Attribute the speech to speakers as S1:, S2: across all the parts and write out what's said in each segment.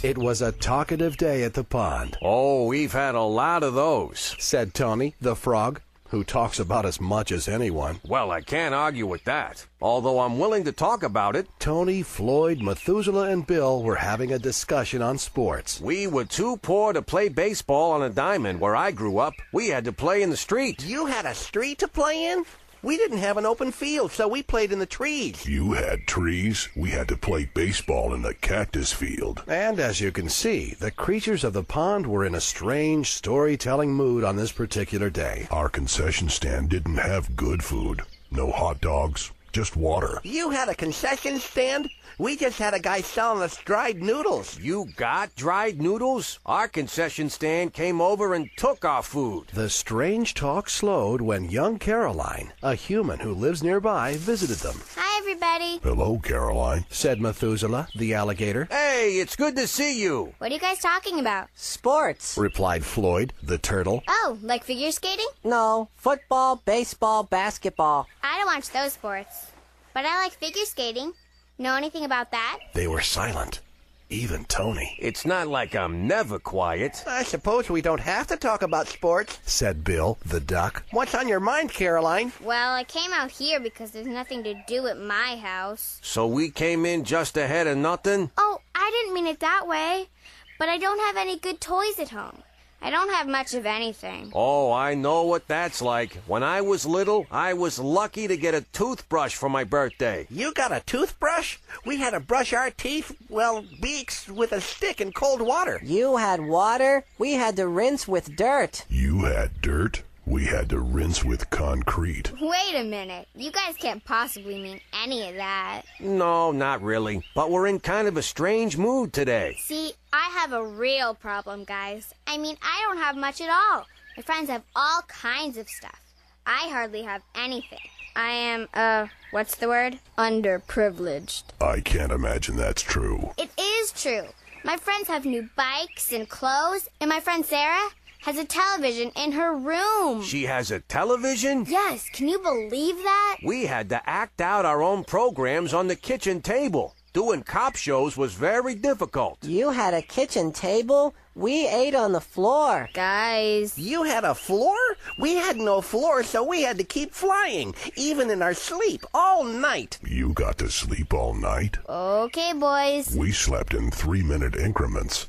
S1: It was a talkative day at the pond,
S2: Oh, we've had a lot of those.
S1: said Tony, the frog, who talks about as much as anyone.
S2: Well, I can't argue with that. Although I'm willing to talk about it.
S1: Tony, Floyd, Methuselah, and Bill were having a discussion on sports.
S2: We were too poor to play baseball on a diamond where I grew up. We had to play in the street.
S3: You had a street to play in? We didn't have an open field, so we played in the trees.
S4: You had trees. We had to play baseball in the cactus field.
S1: And as you can see, the creatures of the pond were in a strange storytelling mood on this particular day.
S4: Our concession stand didn't have good food. No hot dogs, just water.
S3: You had a concession stand? We just had a guy selling us dried noodles.
S2: You got dried noodles? Our concession stand came over and took our food.
S1: The strange talk slowed when young Caroline, a human who lives nearby, visited them.
S5: Hi, everybody.
S4: Hello, Caroline.
S1: Said Methuselah, the alligator.
S2: Hey, it's good to see you.
S5: What are you guys talking about?
S6: Sports.
S1: Replied Floyd, the turtle.
S5: Oh, like figure skating?
S6: No, football, baseball, basketball.
S5: I don't watch those sports. But I like figure skating. Know anything about that?
S1: They were silent. Even Tony.
S2: It's not like I'm never quiet.
S3: I suppose we don't have to talk about sports,
S1: said Bill, the duck.
S3: What's on your mind, Caroline?
S5: Well, I came out here because there's nothing to do at my house.
S2: So we came in just ahead of nothing?
S5: Oh, I didn't mean it that way. But I don't have any good toys at home. I don't have much of anything.
S2: Oh, I know what that's like. When I was little, I was lucky to get a toothbrush for my birthday.
S3: You got a toothbrush? We had to brush our teeth, beaks, with a stick in cold water.
S6: You had water. We had to rinse with dirt.
S4: You had dirt. We had to rinse with concrete.
S5: Wait a minute. You guys can't possibly mean any of that.
S2: No, not really. But we're in kind of a strange mood today.
S5: See, I have a real problem, guys. I mean, I don't have much at all. My friends have all kinds of stuff. I hardly have anything. I am, what's the word? Underprivileged.
S4: I can't imagine that's true.
S5: It is true. My friends have new bikes and clothes, and my friend Sarah has a television in her room.
S2: She has a television?
S5: Yes, can you believe that?
S2: We had to act out our own programs on the kitchen table. Doing cop shows was very difficult.
S6: You had a kitchen table. We ate on the floor.
S5: Guys.
S3: You had a floor? We had no floor, so we had to keep flying, even in our sleep, all night.
S4: You got to sleep all night?
S5: Okay, boys.
S4: We slept in 3-minute increments.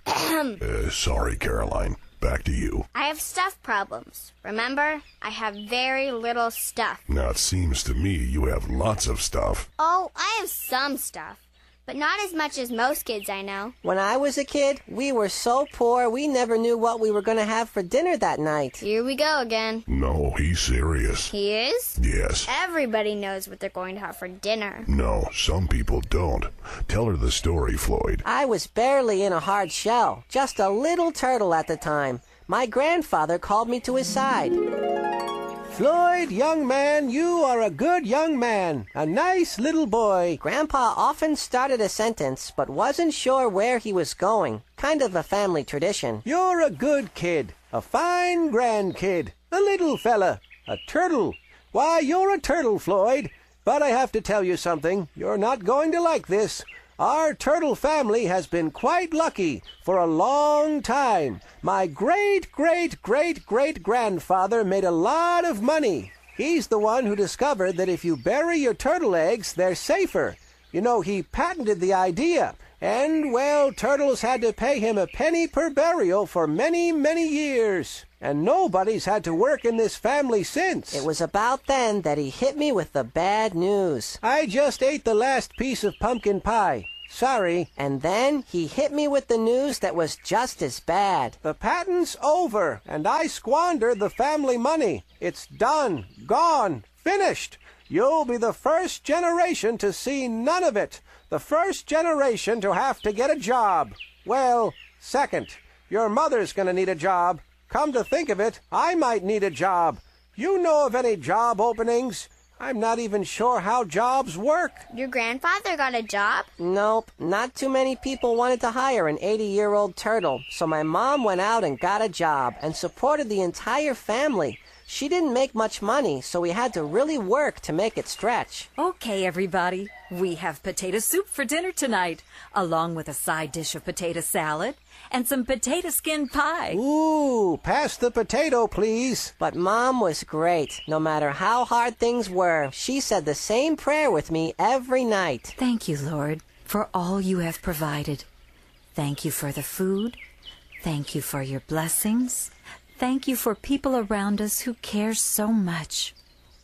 S4: Sorry, Caroline. Back to you.
S5: I have stuff problems. Remember? I have very little stuff.
S4: Now, it seems to me you have lots of stuff.
S5: Oh, I have some stuff. But not as much as most kids I know.
S6: When I was a kid, we were so poor we never knew what we were going to have for dinner that night.
S5: Here we go again.
S4: No, he's serious.
S5: He is?
S4: Yes.
S5: Everybody knows what they're going to have for dinner.
S4: No, some people don't. Tell her the story, Floyd.
S6: I was barely in a hard shell, just a little turtle at the time. My grandfather called me to his side.
S7: Floyd, young man, you are a good young man. A nice little boy.
S6: Grandpa often started a sentence, but wasn't sure where he was going. Kind of a family tradition.
S7: You're a good kid. A fine grandkid. A little fella. A turtle. Why, you're a turtle, Floyd. But I have to tell you something. You're not going to like this. Our turtle family has been quite lucky for a long time. My great-great-great-great-grandfather made a lot of money. He's the one who discovered that if you bury your turtle eggs, they're safer. You know, he patented the idea. And, well, turtles had to pay him a penny per burial for many, many years. And nobody's had to work in this family since.
S6: It was about then that he hit me with the bad news.
S7: I just ate the last piece of pumpkin pie. Sorry.
S6: And then he hit me with the news that was just as bad.
S7: The patent's over, and I squandered the family money. It's done, gone, finished. You'll be the first generation to see none of it. The first generation to have to get a job. Well, second. Your mother's going to need a job. Come to think of it, I might need a job. You know of any job openings? I'm not even sure how jobs work.
S5: Your grandfather got a job?
S6: Nope, not too many people wanted to hire an 80-year-old turtle, so my mom went out and got a job and supported the entire family. She didn't make much money, so we had to really work to make it stretch.
S8: Okay, everybody. We have potato soup for dinner tonight, along with a side dish of potato salad and some potato skin pie.
S7: Ooh, pass the potato, please.
S6: But Mom was great. No matter how hard things were, she said the same prayer with me every night.
S8: Thank you, Lord, for all you have provided. Thank you for the food. Thank you for your blessings. Thank you for people around us who care so much.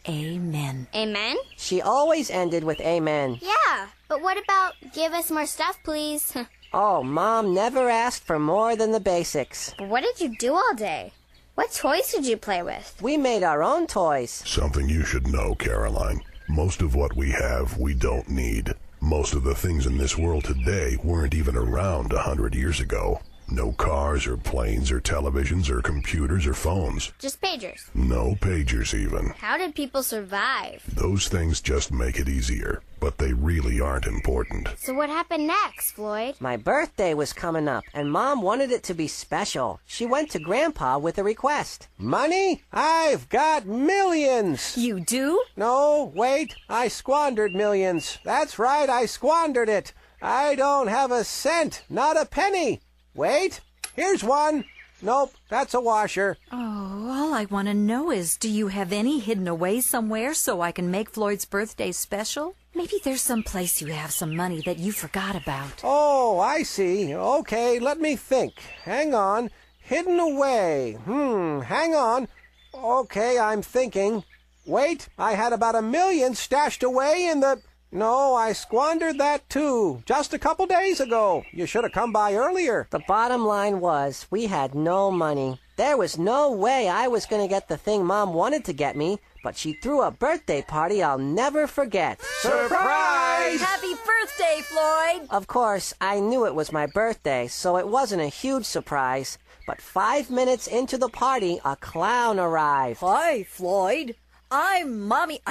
S8: Amen.
S5: Amen?
S6: She always ended with amen.
S5: Yeah, but what about give us more stuff, please?
S6: Oh, Mom never asked for more than the basics.
S5: But what did you do all day? What toys did you play with?
S6: We made our own toys.
S4: Something you should know, Caroline. Most of what we have, we don't need. Most of the things in this world today weren't even around 100 years ago. No cars or planes or televisions or computers or phones.
S5: Just pagers.
S4: No pagers even.
S5: How did people survive?
S4: Those things just make it easier, but they really aren't important.
S5: So what happened next, Floyd?
S6: My birthday was coming up, and Mom wanted it to be special. She went to Grandpa with a request.
S7: Money? I've got millions.
S8: You do?
S7: No, wait. I squandered millions. That's right, I squandered it. I don't have a cent, not a penny. Wait, here's one. Nope, that's a washer.
S8: Oh, all I want to know is, do you have any hidden away somewhere so I can make Floyd's birthday special? Maybe there's some place you have some money that you forgot about.
S7: Oh, I see. Okay, let me think. Hang on. Hidden away. Hang on. Okay, I'm thinking. Wait, I had about $1 million stashed away in the... No, I squandered that too, just a couple days ago. You should have come by earlier.
S6: The bottom line was, we had no money. There was no way I was going to get the thing Mom wanted to get me, but she threw a birthday party I'll never forget.
S7: Surprise!
S8: Happy birthday, Floyd!
S6: Of course, I knew it was my birthday, so it wasn't a huge surprise. But 5 minutes into the party, a clown arrived.
S8: Hi, Floyd. I'm Mommy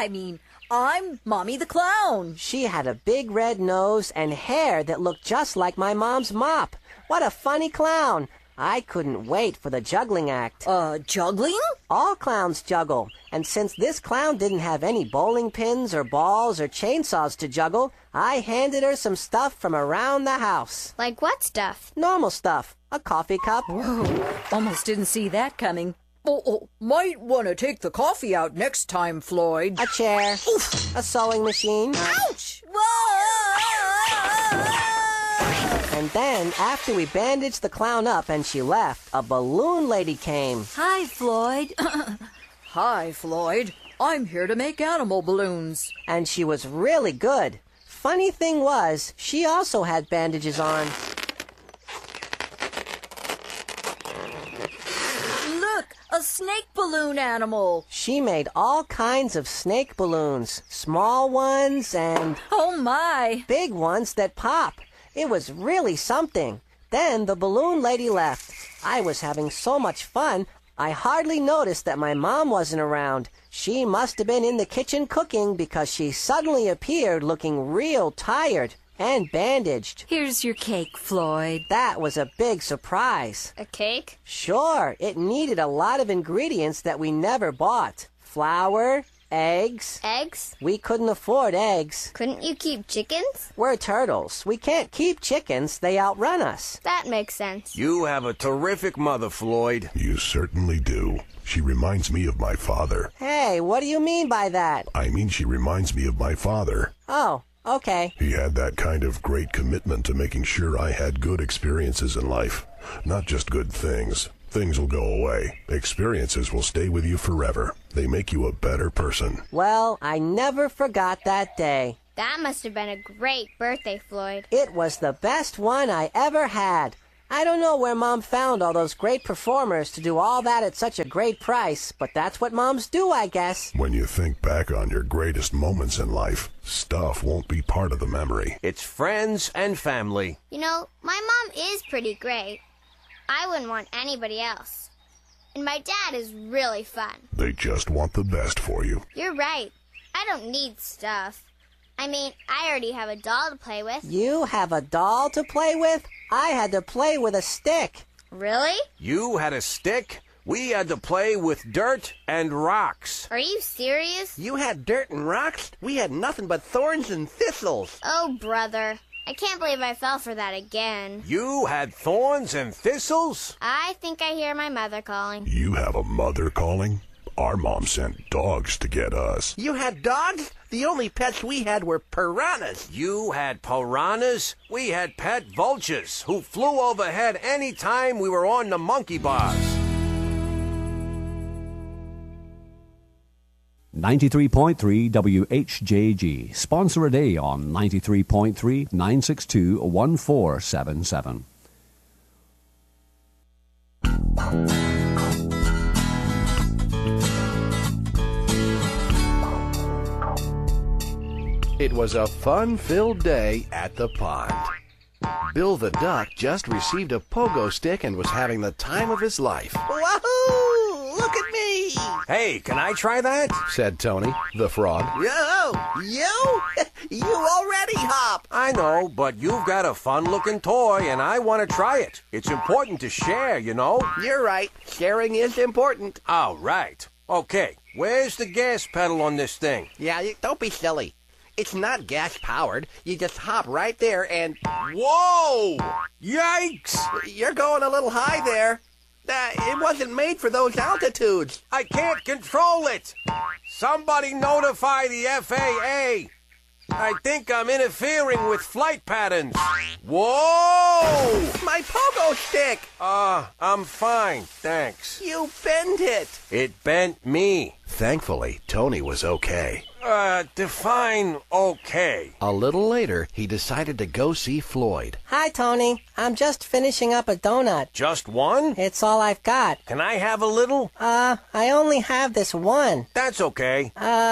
S8: the Clown.
S6: She had a big red nose and hair that looked just like my mom's mop. What a funny clown. I couldn't wait for the juggling act.
S8: Juggling?
S6: All clowns juggle, and since this clown didn't have any bowling pins or balls or chainsaws to juggle, I handed her some stuff from around the house.
S5: Like what stuff?
S6: Normal stuff. A coffee cup.
S8: Whoa, almost didn't see that coming. Might want to take the coffee out next time, Floyd.
S6: A chair.
S8: Oof.
S6: A sewing machine.
S8: Ouch! Whoa!
S6: And then, after we bandaged the clown up and she left, a balloon lady came.
S8: Hi, Floyd. Hi, Floyd. I'm here to make animal balloons.
S6: And she was really good. Funny thing was, she also had bandages on.
S8: A snake balloon animal.
S6: She made all kinds of snake balloons. Small ones and...
S8: Oh, my.
S6: Big ones that pop. It was really something. Then the balloon lady left. I was having so much fun, I hardly noticed that my mom wasn't around. She must have been in the kitchen cooking because she suddenly appeared looking real tired and bandaged.
S8: Here's your cake, Floyd.
S6: That was a big surprise.
S5: A cake?
S6: Sure, it needed a lot of ingredients that we never bought. Flour, eggs.
S5: Eggs?
S6: We couldn't afford eggs.
S5: Couldn't you keep chickens?
S6: We're turtles. We can't keep chickens. They outrun us.
S5: That makes sense.
S2: You have a terrific mother, Floyd.
S4: You certainly do. She reminds me of my father.
S6: Hey, what do you mean by that?
S4: I mean, she reminds me of my father.
S6: Oh, okay.
S4: He had that kind of great commitment to making sure I had good experiences in life. Not just good things. Things will go away. Experiences will stay with you forever. They make you a better person.
S6: Well, I never forgot that day.
S5: That must have been a great birthday, Floyd.
S6: It was the best one I ever had. I don't know where Mom found all those great performers to do all that at such a great price, but that's what moms do, I guess.
S4: When you think back on your greatest moments in life, stuff won't be part of the memory.
S2: It's friends and family.
S5: You know, my mom is pretty great. I wouldn't want anybody else. And my dad is really fun.
S4: They just want the best for you.
S5: You're right. I don't need stuff. I mean, I already have a doll to play with.
S6: You have a doll to play with? I had to play with a stick.
S5: Really?
S2: You had a stick? We had to play with dirt and rocks.
S5: Are you serious?
S3: You had dirt and rocks? We had nothing but thorns and thistles.
S5: Oh, brother. I can't believe I fell for that again.
S2: You had thorns and thistles?
S5: I think I hear my mother calling.
S4: You have a mother calling? Our mom sent dogs to get us.
S3: You had dogs? The only pets we had were piranhas.
S2: You had piranhas? We had pet vultures who flew overhead any time we were on the monkey bars.
S9: 93.3 WHJG. Sponsor a day on 93.3 962 1477.
S1: It was a fun-filled day at the pond. Bill the Duck just received a pogo stick and was having the time of his life.
S3: Wahoo! Look at me!
S2: Hey, can I try that?
S1: Said Tony, the frog.
S3: Yo! You? You already hop!
S2: I know, but you've got a fun-looking toy, and I want to try it. It's important to share, you know?
S3: You're right. Sharing is important.
S2: All right. Okay, where's the gas pedal on this thing?
S3: Yeah, don't be silly. It's not gas-powered. You just hop right there and...
S2: Whoa! Yikes!
S3: You're going a little high there. It wasn't made for those altitudes.
S2: I can't control it! Somebody notify the FAA! I think I'm interfering with flight patterns. Whoa!
S3: My pogo stick!
S2: I'm fine, thanks.
S3: You bent it.
S2: It bent me.
S1: Thankfully, Tony was okay.
S2: Define okay.
S1: A little later, he decided to go see Floyd.
S6: Hi, Tony. I'm just finishing up a donut.
S2: Just one?
S6: It's all I've got.
S2: Can I have a little?
S6: I only have this one.
S2: That's okay.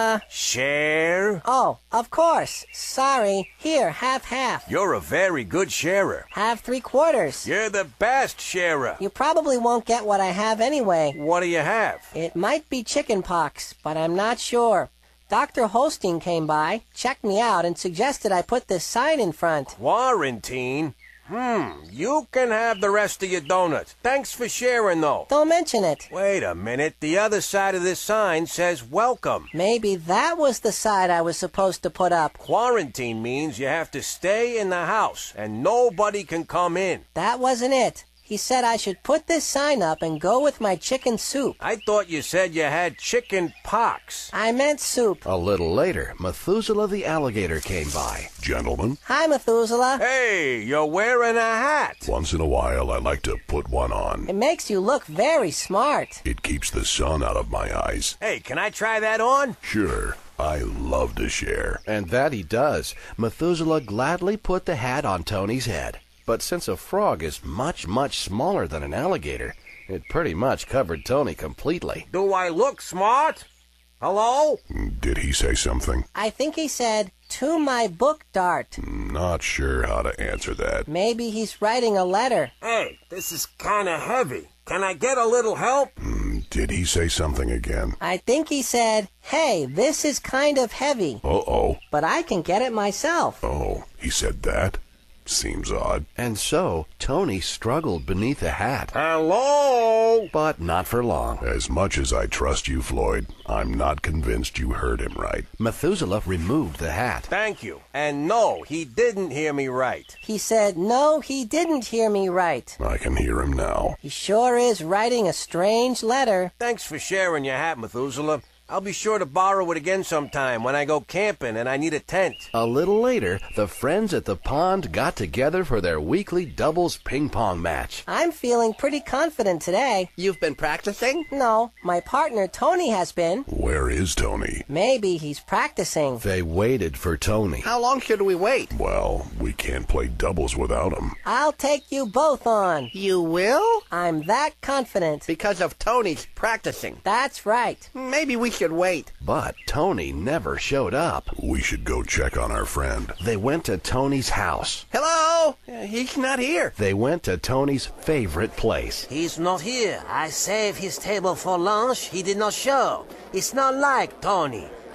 S2: Share?
S6: Oh, of course. Sorry. Here, have half.
S2: You're a very good sharer.
S6: Have 3/4.
S2: You're the best sharer.
S6: You probably won't get what I have anyway.
S2: What do you have?
S6: It might be chicken pox, but I'm not sure. Dr. Holstein came by, checked me out, and suggested I put this sign in front.
S2: Quarantine? You can have the rest of your donut. Thanks for sharing, though.
S6: Don't mention it.
S2: Wait a minute. The other side of this sign says welcome.
S6: Maybe that was the side I was supposed to put up.
S2: Quarantine means you have to stay in the house, and nobody can come in.
S6: That wasn't it. He said I should put this sign up and go with my chicken soup.
S2: I thought you said you had chicken pox.
S6: I meant soup.
S1: A little later, Methuselah the alligator came by.
S4: Gentlemen,
S6: Hi, Methuselah.
S2: Hey, you're wearing a hat.
S4: once in a while I like to put one on.
S6: It makes you look very smart.
S4: It keeps the sun out of my eyes.
S2: Hey, can I try that on?
S4: Sure, I love to share.
S1: And that he does. Methuselah gladly put the hat on Tony's head. But since a frog is much, much smaller than an alligator, it pretty much covered Tony completely.
S2: Do I look smart? Hello?
S4: Did he say something?
S6: I think he said, to my book dart.
S4: Not sure how to answer that.
S6: Maybe he's writing a letter.
S2: Hey, this is kind of heavy. Can I get a little help?
S4: Did he say something again?
S6: I think he said, hey, this is kind of heavy,
S4: Uh-oh.
S6: but I can get it myself.
S4: Oh, he said that? Seems odd.
S1: And so, Tony struggled beneath the hat.
S2: Hello?
S1: But not for long.
S4: As much as I trust you, Floyd, I'm not convinced you heard him right.
S1: Methuselah removed the hat.
S2: Thank you. And no, he didn't hear me right.
S6: He said, no, he didn't hear me right.
S4: I can hear him now.
S6: He sure is writing a strange letter.
S2: Thanks for sharing your hat, Methuselah. I'll be sure to borrow it again sometime when I go camping and I need a tent.
S1: A little later, the friends at the pond got together for their weekly doubles ping pong match.
S6: I'm feeling pretty confident today.
S3: You've been practicing?
S6: No, my partner Tony has been.
S4: Where is Tony?
S6: Maybe he's practicing.
S1: They waited for Tony.
S3: How long should we wait?
S4: Well, we can't play doubles without him.
S6: I'll take you both on.
S3: You will?
S6: I'm that confident.
S3: Because of Tony's practicing.
S6: That's right.
S3: Maybe we should wait.
S1: But Tony never showed up.
S4: We should go check on our friend.
S1: They went to Tony's house.
S3: Hello? He's not here.
S1: They went to Tony's favorite place.
S10: He's not here. I saved his table for lunch. He did not show. It's not like Tony.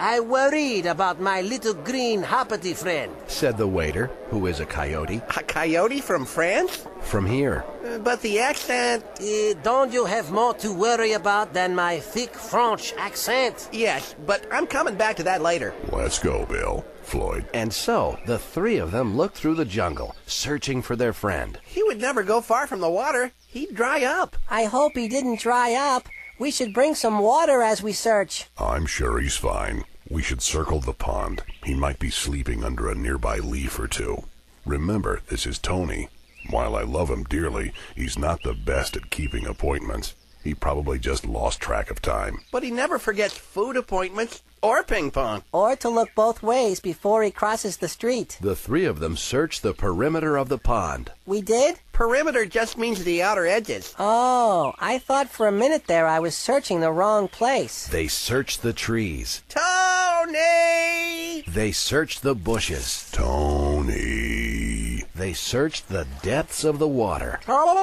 S3: I worried about my little green hoppity friend.
S1: said the waiter, who is a coyote.
S3: A coyote from France?
S1: From here.
S3: But the accent... don't you have more to worry about than my thick French accent? Yes, but I'm coming back to that later.
S4: Let's go, Bill. Floyd.
S1: And so, the three of them looked through the jungle, searching for their friend.
S3: He would never go far from the water. He'd dry up.
S6: I hope he didn't dry up. We should bring some water as we search.
S4: I'm sure he's fine. We should circle the pond. He might be sleeping under a nearby leaf or two. Remember, this is Tony. While I love him dearly, he's not the best at keeping appointments. He probably just lost track of time.
S3: But he never forgets food appointments or ping pong.
S6: Or to look both ways before he crosses the street.
S1: The three of them searched the perimeter of the pond.
S6: We did?
S3: Perimeter just means the outer edges.
S6: Oh, I thought for a minute there I was searching the wrong place.
S1: They searched the trees.
S3: Tony!
S1: They searched the bushes.
S4: Tony.
S1: They searched the depths of the water.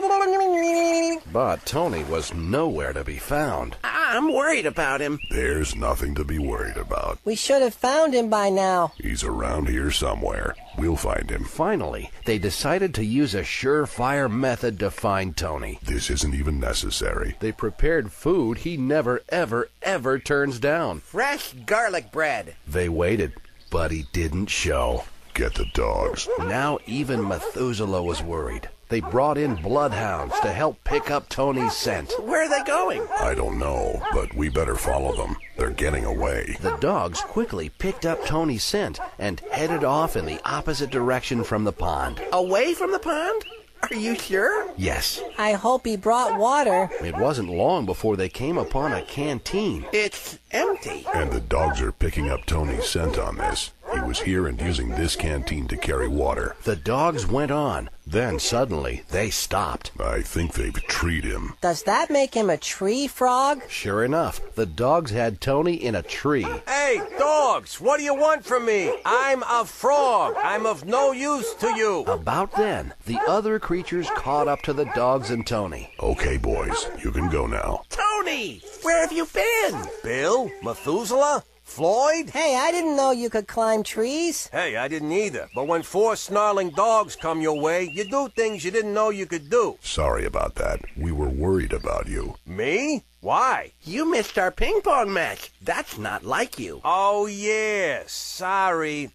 S1: But Tony was nowhere to be found.
S3: I'm worried about him.
S4: There's nothing to be worried about.
S6: We should have found him by now.
S4: He's around here somewhere. We'll find him.
S1: Finally, they decided to use a surefire method to find Tony.
S4: This isn't even necessary.
S1: They prepared food he never, ever, ever turns down.
S3: Fresh garlic bread.
S1: They waited, but he didn't show.
S4: Get the dogs.
S1: Now even Methuselah was worried. They brought in bloodhounds to help pick up Tony's scent.
S3: Where are they going?
S4: I don't know, but we better follow them. They're getting away.
S1: The dogs quickly picked up Tony's scent and headed off in the opposite direction from the pond.
S3: Away from the pond? Are you sure?
S1: Yes.
S6: I hope he brought water.
S1: It wasn't long before they came upon a canteen.
S3: It's empty.
S4: And the dogs are picking up Tony's scent on this. He was here and using this canteen to carry water.
S1: The dogs went on. Then suddenly, they stopped.
S4: I think they've treed him.
S6: Does that make him a tree frog?
S1: Sure enough, the dogs had Tony in a tree.
S2: Hey, dogs, what do you want from me? I'm a frog. I'm of no use to you.
S1: About then, the other creatures caught up to the dogs and Tony.
S4: Okay, boys, you can go now.
S3: Tony, where have you been?
S2: Bill? Methuselah? Floyd?
S6: Hey, I didn't know you could climb trees.
S2: Hey, I didn't either. But when 4 snarling dogs come your way, you do things you didn't know you could do.
S4: Sorry about that. We were worried about you.
S2: Me? Why?
S3: You missed our ping pong match. That's not like you.
S2: Oh, yeah. Sorry.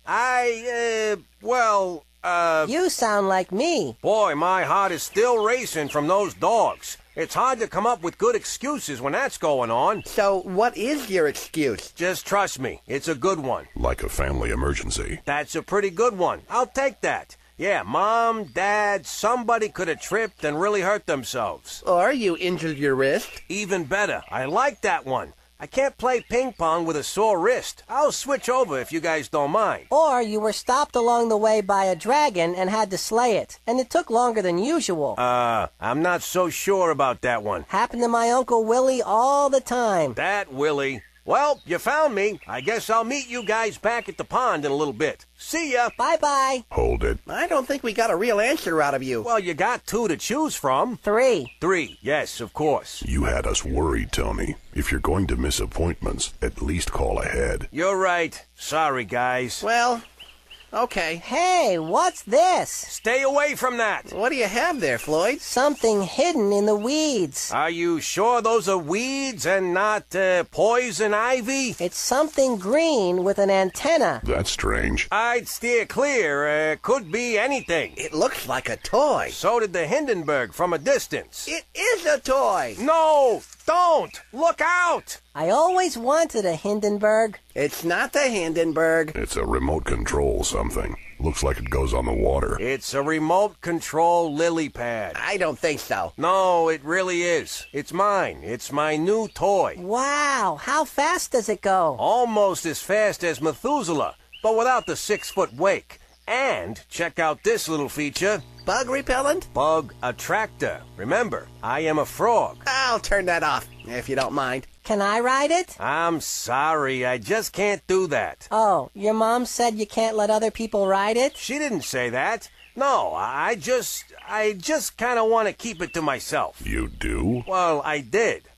S6: You sound like me.
S2: Boy, my heart is still racing from those dogs. It's hard to come up with good excuses when that's going on.
S3: So, what is your excuse?
S2: Just trust me. It's a good one.
S4: Like a family emergency.
S2: That's a pretty good one. I'll take that. Yeah, Mom, Dad, somebody could have tripped and really hurt themselves.
S3: Or you injured your wrist.
S2: Even better. I like that one. I can't play ping pong with a sore wrist. I'll switch over if you guys don't mind.
S6: Or you were stopped along the way by a dragon and had to slay it, and it took longer than usual.
S2: I'm not so sure about that one.
S6: Happened to my Uncle Willie all the time.
S2: That Willie. Well, you found me. I guess I'll meet you guys back at the pond in a little bit. See ya.
S6: Bye-bye.
S4: Hold it.
S3: I don't think we got a real answer out of you.
S2: Well, you got 2 to choose from.
S6: 3.
S2: 3, yes, of course.
S4: You had us worried, Tony. If you're going to miss appointments, at least call ahead.
S2: You're right. Sorry, guys.
S3: Well, okay.
S6: Hey, what's this?
S2: Stay away from that.
S3: What do you have there, Floyd?
S6: Something hidden in the weeds.
S2: Are you sure those are weeds and not poison ivy?
S6: It's something green with an antenna.
S4: That's strange.
S2: I'd steer clear. Could be anything.
S3: It looks like a toy.
S2: So did the Hindenburg from a distance.
S3: It is a toy.
S2: No, don't. Look out.
S6: I always wanted a Hindenburg.
S3: It's not the Hindenburg.
S4: It's a remote control something. Looks like it goes on the water.
S2: It's a remote control lily pad.
S3: I don't think so.
S2: No, it really is. It's mine. It's my new toy.
S6: Wow, how fast does it go?
S2: Almost as fast as Methuselah, but without the 6-foot wake. And check out this little feature.
S3: Bug repellent?
S2: Bug attractor. Remember, I am a frog.
S3: I'll turn that off, if you don't mind.
S6: Can I ride it?
S2: I'm sorry, I just can't do that.
S6: Oh, your mom said you can't let other people ride it?
S2: She didn't say that. No, I just kind of want to keep it to myself.
S4: You do?
S2: Well, I did.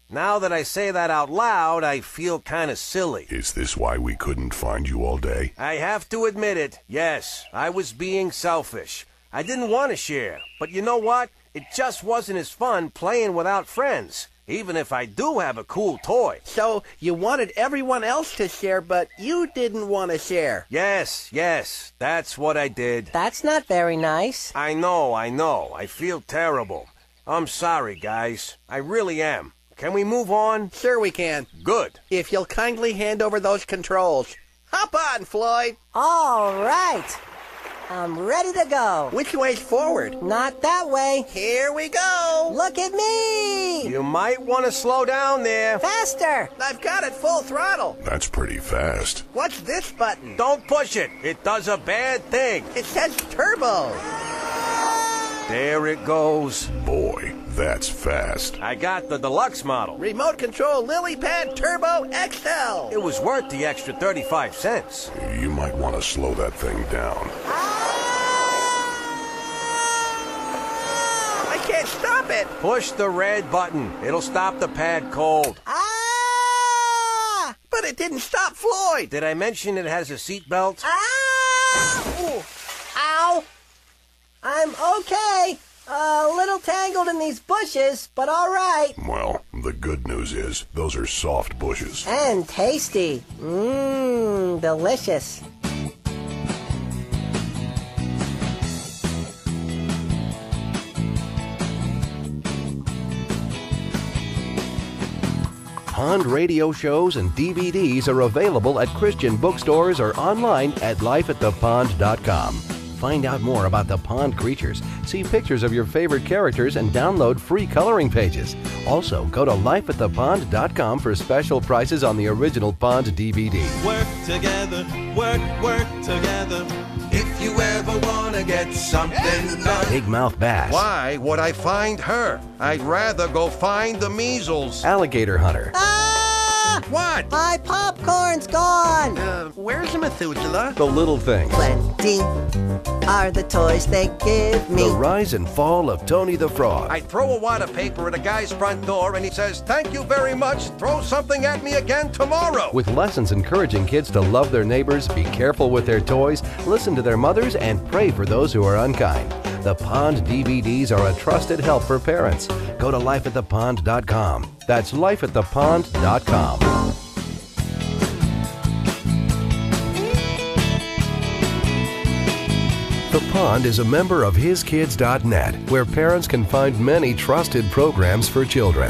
S2: Now that I say that out loud, I feel kind of silly.
S4: Is this why we couldn't find you all day?
S2: I have to admit it. Yes, I was being selfish. I didn't want to share. But you know what? It just wasn't as fun playing without friends, even if I do have a cool toy.
S3: So you wanted everyone else to share, but you didn't want to share.
S2: Yes, that's what I did.
S6: That's not very nice.
S2: I know. I feel terrible. I'm sorry, guys. I really am. Can we move on?
S3: Sure we can.
S2: Good.
S3: If you'll kindly hand over those controls. Hop on, Floyd.
S6: All right. I'm ready to go.
S3: Which way's forward?
S6: Not that way.
S3: Here we go.
S6: Look at me.
S2: You might want to slow down there.
S6: Faster.
S3: I've got it full throttle.
S4: That's pretty fast.
S3: What's this button?
S2: Don't push it. It does a bad thing.
S3: It says turbo.
S2: There it goes.
S4: Boy, that's fast.
S2: I got the deluxe model.
S3: Remote control Lily Pad Turbo XL.
S2: It was worth the extra 35 cents.
S4: You might want to slow that thing down.
S3: I can't stop it.
S2: Push the red button. It'll stop the pad cold.
S3: But it didn't stop Floyd.
S2: Did I mention it has a seatbelt?
S6: Ow. I'm okay. A little tangled in these bushes, but all right.
S4: Well, the good news is those are soft bushes.
S6: And tasty. Delicious.
S1: Pond radio shows and DVDs are available at Christian bookstores or online at lifeatthepond.com. Find out more about the pond creatures, see pictures of your favorite characters, and download free coloring pages. Also, go to lifeatthepond.com for special prices on the original Pond DVD.
S10: Work together, work together. If you ever want to get something done.
S1: Big mouth bass.
S2: Why would I find her? I'd rather go find the measles.
S1: Alligator hunter.
S2: What?
S6: My popcorn's gone.
S3: Where's the Methuselah?
S1: The little things.
S6: Plenty are the toys they give me.
S1: The rise and fall of Tony the Frog.
S2: I throw a wad of paper at a guy's front door and he says, "Thank you very much. Throw something at me again tomorrow."
S1: With lessons encouraging kids to love their neighbors, be careful with their toys, listen to their mothers, and pray for those who are unkind. The Pond DVDs are a trusted help for parents. Go to lifeatthepond.com. That's lifeatthepond.com. The Pond is a member of HisKids.net, where parents can find many trusted programs for children.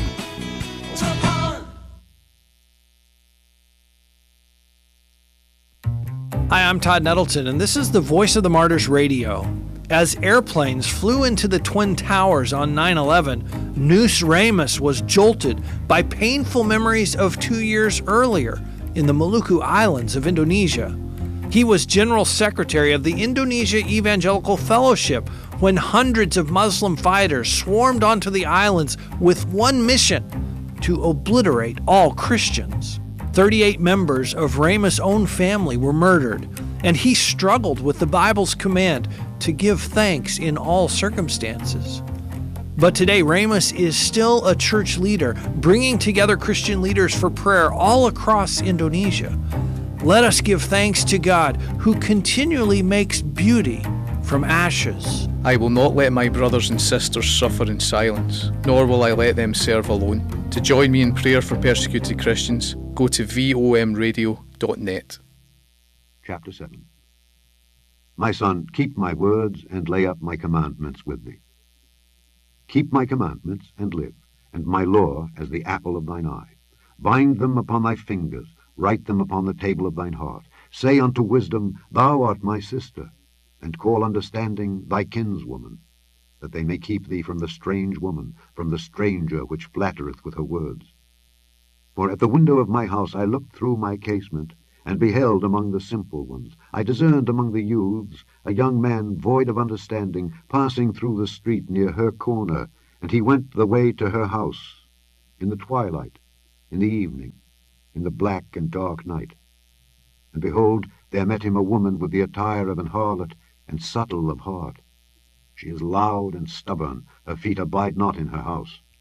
S11: Hi, I'm Todd Nettleton, and this is the Voice of the Martyrs Radio. As airplanes flew into the Twin Towers on 9/11, Nus Ramus was jolted by painful memories of 2 years earlier in the Maluku Islands of Indonesia. He was General Secretary of the Indonesia Evangelical Fellowship when hundreds of Muslim fighters swarmed onto the islands with one mission: to obliterate all Christians. 38 members of Ramus' own family were murdered, and he struggled with the Bible's command to give thanks in all circumstances. But today, Ramus is still a church leader, bringing together Christian leaders for prayer all across Indonesia. Let us give thanks to God, who continually makes beauty from ashes.
S12: I will not let my brothers and sisters suffer in silence, nor will I let them serve alone. To join me in prayer for persecuted Christians, go to vomradio.net.
S13: Chapter 7. My son, keep my words and lay up my commandments with thee. Keep my commandments and live, and my law as the apple of thine eye. Bind them upon thy fingers, write them upon the table of thine heart. Say unto wisdom, Thou art my sister, and call understanding thy kinswoman, that they may keep thee from the strange woman, from the stranger which flattereth with her words. For at the window of my house I looked through my casement, and beheld among the simple ones. I discerned among the youths a young man void of understanding, passing through the street near her corner, and he went the way to her house, in the twilight, in the evening, in the black and dark night. And behold, there met him a woman with the attire of an harlot, and subtle of heart. She is loud and stubborn, her feet abide not in her house.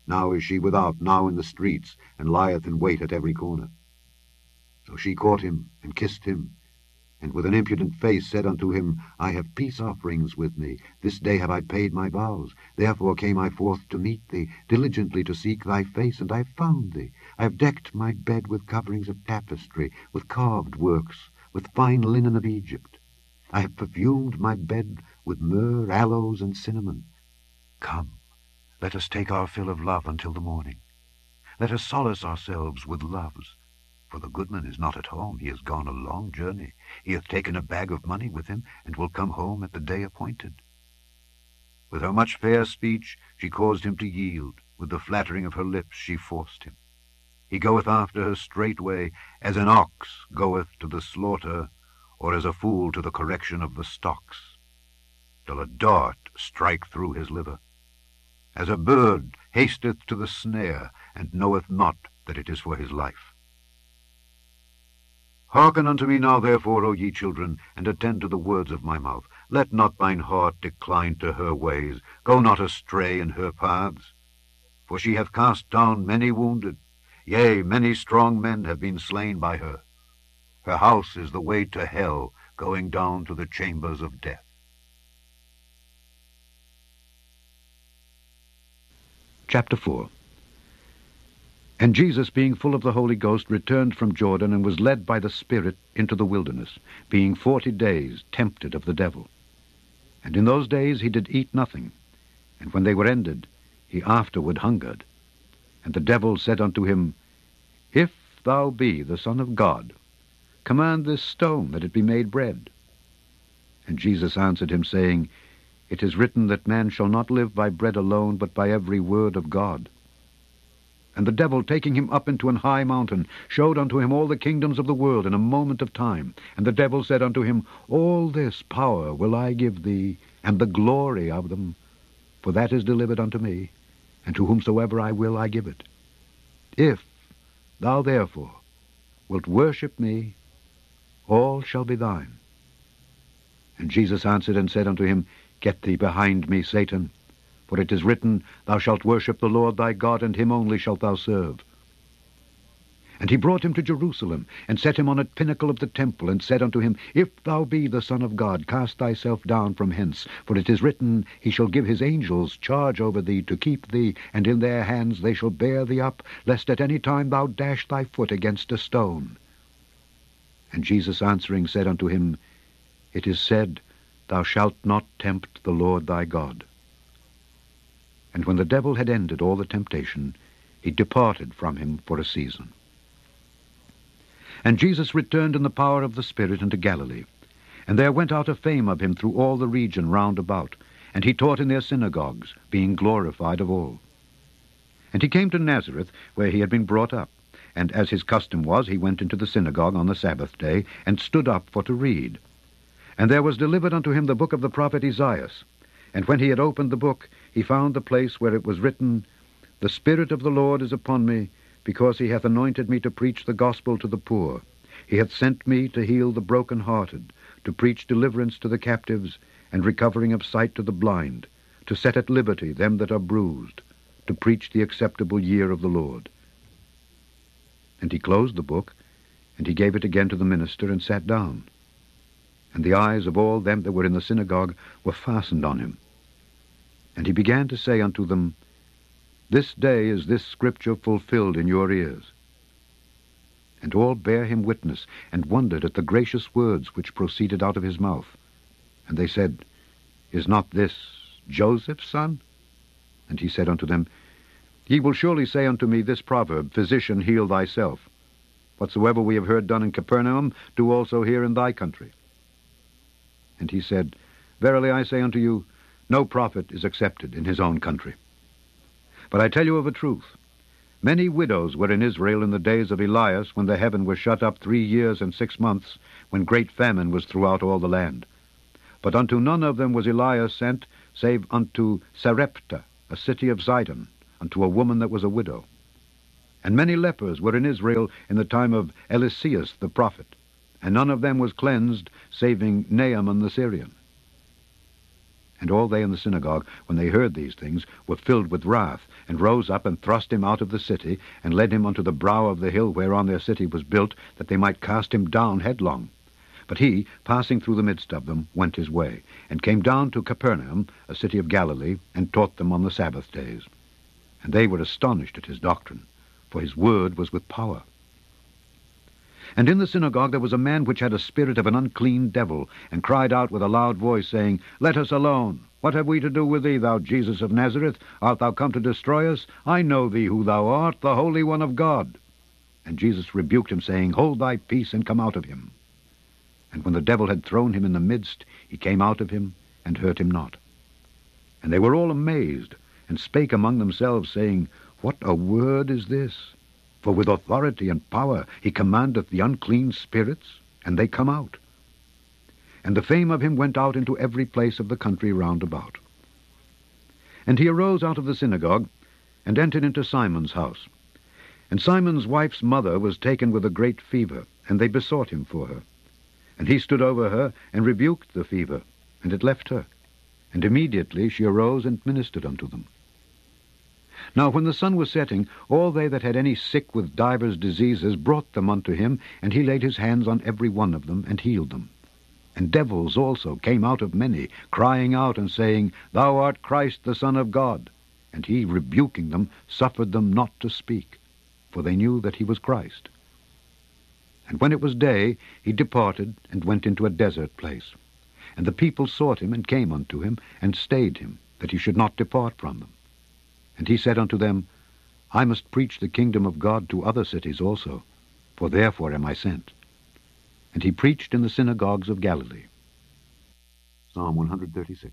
S13: Now is she without, now in the streets, and lieth in wait at every corner. So she caught him, and kissed him, and with an impudent face said unto him, I have peace offerings with me. This day have I paid my vows. Therefore came I forth to meet thee, diligently to seek thy face, and I have found thee. I have decked my bed with coverings of tapestry, with carved works, with fine linen of Egypt. I have perfumed my bed with myrrh, aloes, and cinnamon. Come, let us take our fill of love until the morning. Let us solace ourselves with loves. For the goodman is not at home, he is gone a long journey. He hath taken a bag of money with him, and will come home at the day appointed. With her much fair speech she caused him to yield, with the flattering of her lips she forced him. He goeth after her straightway, as an ox goeth to the slaughter, or as a fool to the correction of the stocks, till a dart strike through his liver. As a bird hasteth to the snare, and knoweth not that it is for his life. Hearken unto me now, therefore, O ye children, and attend to the words of my mouth. Let not thine heart decline to her ways. Go not astray in her paths. For she hath cast down many wounded. Yea, many strong men have been slain by her. Her house is the way to hell, going down to the chambers of death. Chapter 4. And Jesus, being full of the Holy Ghost, returned from Jordan, and was led by the Spirit into the wilderness, being 40 days tempted of the devil. And in those days he did eat nothing, and when they were ended, he afterward hungered. And the devil said unto him, If thou be the Son of God, command this stone that it be made bread. And Jesus answered him, saying, It is written that man shall not live by bread alone, but by every word of God. And the devil, taking him up into an high mountain, showed unto him all the kingdoms of the world in a moment of time. And the devil said unto him, All this power will I give thee, and the glory of them, for that is delivered unto me, and to whomsoever I will I give it. If thou therefore wilt worship me, all shall be thine. And Jesus answered and said unto him, Get thee behind me, Satan. For it is written, Thou shalt worship the Lord thy God, and him only shalt thou serve. And he brought him to Jerusalem, and set him on a pinnacle of the temple, and said unto him, If thou be the Son of God, cast thyself down from hence. For it is written, He shall give his angels charge over thee, to keep thee, and in their hands they shall bear thee up, lest at any time thou dash thy foot against a stone. And Jesus answering said unto him, It is said, Thou shalt not tempt the Lord thy God. And when the devil had ended all the temptation, he departed from him for a season. And Jesus returned in the power of the Spirit into Galilee. And there went out a fame of him through all the region round about. And he taught in their synagogues, being glorified of all. And he came to Nazareth, where he had been brought up. And as his custom was, he went into the synagogue on the Sabbath day, and stood up for to read. And there was delivered unto him the book of the prophet Esaias. And when he had opened the book, he found the place where it was written, The Spirit of the Lord is upon me, because he hath anointed me to preach the gospel to the poor. He hath sent me to heal the brokenhearted, to preach deliverance to the captives, and recovering of sight to the blind, to set at liberty them that are bruised, to preach the acceptable year of the Lord. And he closed the book, and he gave it again to the minister, and sat down. And the eyes of all them that were in the synagogue were fastened on him. And he began to say unto them, This day is this scripture fulfilled in your ears. And all bare him witness, and wondered at the gracious words which proceeded out of his mouth. And they said, Is not this Joseph's son? And he said unto them, Ye will surely say unto me this proverb, Physician, heal thyself. Whatsoever we have heard done in Capernaum, do also here in thy country. And he said, Verily I say unto you, no prophet is accepted in his own country. But I tell you of a truth, many widows were in Israel in the days of Elias, when the heaven was shut up 3 years and 6 months, when great famine was throughout all the land. But unto none of them was Elias sent, save unto Sarepta, a city of Sidon, unto a woman that was a widow. And many lepers were in Israel in the time of Eliseus the prophet, and none of them was cleansed, saving Naaman the Syrian. And all they in the synagogue, when they heard these things, were filled with wrath, and rose up and thrust him out of the city, and led him unto the brow of the hill whereon their city was built, that they might cast him down headlong. But he, passing through the midst of them, went his way, and came down to Capernaum, a city of Galilee, and taught them on the Sabbath days. And they were astonished at his doctrine, for his word was with power. And in the synagogue there was a man which had a spirit of an unclean devil, and cried out with a loud voice, saying, Let us alone. What have we to do with thee, thou Jesus of Nazareth? Art thou come to destroy us? I know thee who thou art, the Holy One of God. And Jesus rebuked him, saying, Hold thy peace, and come out of him. And when the devil had thrown him in the midst, he came out of him, and hurt him not. And they were all amazed, and spake among themselves, saying, What a word is this? For with authority and power he commandeth the unclean spirits, and they come out. And the fame of him went out into every place of the country round about. And he arose out of the synagogue, and entered into Simon's house. And Simon's wife's mother was taken with a great fever, and they besought him for her. And he stood over her, and rebuked the fever, and it left her. And immediately she arose and ministered unto them. Now when the sun was setting, all they that had any sick with divers diseases brought them unto him, and he laid his hands on every one of them, and healed them. And devils also came out of many, crying out, and saying, Thou art Christ the Son of God. And he, rebuking them, suffered them not to speak, for they knew that he was Christ. And when it was day, he departed, and went into a desert place. And the people sought him, and came unto him, and stayed him, that he should not depart from them. And he said unto them, I must preach the kingdom of God to other cities also, for therefore am I sent. And he preached in the synagogues of Galilee. Psalm 136.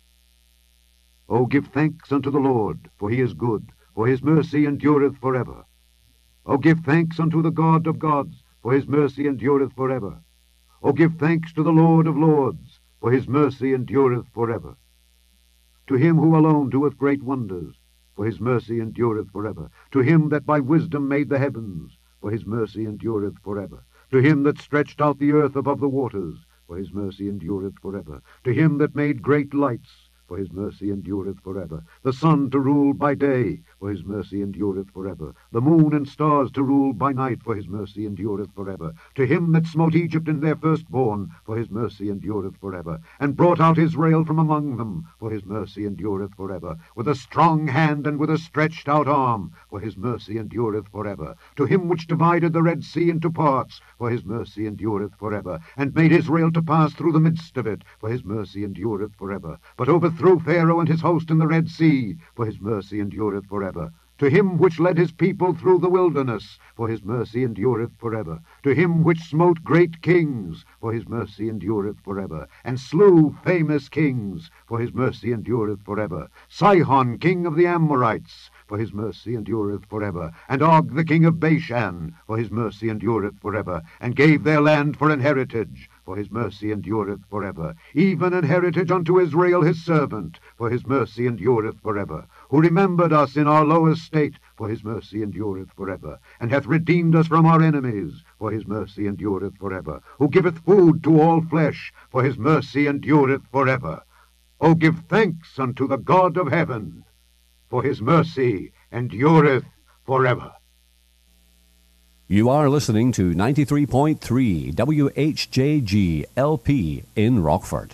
S13: O give thanks unto the Lord, for he is good, for his mercy endureth forever. O give thanks unto the God of gods, for his mercy endureth forever. O give thanks to the Lord of lords, for his mercy endureth forever. To him who alone doeth great wonders, for his mercy endureth forever. To him that by wisdom made the heavens, for his mercy endureth forever. To him that stretched out the earth above the waters, for his mercy endureth forever. To him that made great lights, for his mercy endureth forever. The sun to rule by day, for his mercy endureth forever. The moon and stars to rule by night, for his mercy endureth forever. To him that smote Egypt in their firstborn, for his mercy endureth forever. And brought out Israel from among them, for his mercy endureth forever. With a strong hand and with a stretched out arm, for his mercy endureth forever. To him which divided the Red Sea into parts, for his mercy endureth forever. And made Israel to pass through the midst of it, for his mercy endureth forever. But overthrew Pharaoh and his host in the Red Sea, for his mercy endureth forever. To him which led his people through the wilderness, for his mercy endureth forever. To him which smote great kings, for his mercy endureth forever. And slew famous kings, for his mercy endureth forever. Sihon, king of the Amorites, for his mercy endureth forever. And Og, the king of Bashan, for his mercy endureth forever. And gave their land for an heritage, for his mercy endureth forever. Even an heritage unto Israel his servant, for his mercy endureth forever. Who remembered us in our low estate, for his mercy endureth forever. And hath redeemed us from our enemies, for his mercy endureth forever. Who giveth food to all flesh, for his mercy endureth forever. O give thanks unto the God of heaven, for his mercy endureth forever.
S9: You are listening to 93.3 WHJG LP in Rockford.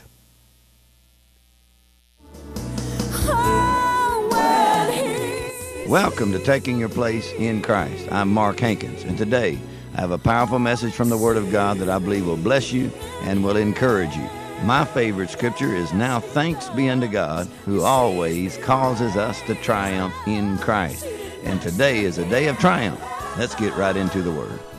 S14: Welcome to Taking Your Place in Christ. I'm Mark Hankins, and today I have a powerful message from the Word of God that I believe will bless you and will encourage you. My favorite scripture is, Now thanks be unto God, who always causes us to triumph in Christ. And today is a day of triumph. Let's get right into the Word.